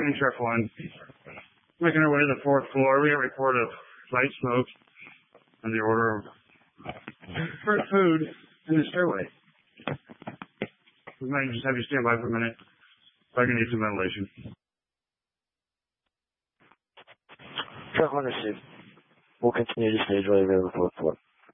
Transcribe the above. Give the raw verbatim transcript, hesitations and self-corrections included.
County Truck One. Making our way to the fourth floor, we have a report of light smoke and the order of burnt food in the stairway. We might just have you stand by for a minute. If I can need some ventilation. Truck One received. We'll continue to stage right over the fourth floor.